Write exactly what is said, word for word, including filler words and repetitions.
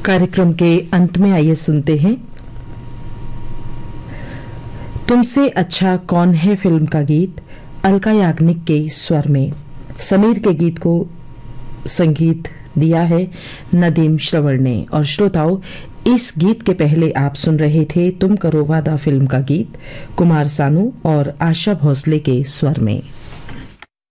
कार्यक्रम के अंत में आइए सुनते हैं तुमसे अच्छा कौन है फिल्म का गीत अलका याग्निक के स्वर में। समीर के गीत को संगीत दिया है नदीम श्रवण ने। और श्रोताओं, इस गीत के पहले आप सुन रहे थे तुम करो वादा फिल्म का गीत कुमार सानू और आशा भोसले के स्वर में।